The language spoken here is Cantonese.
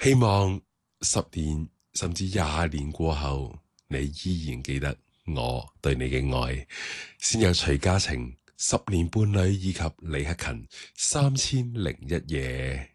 希望10年甚至20年過後，你依然記得我對你嘅愛。先有徐嘉晴10年伴侶以及李克勤3001夜。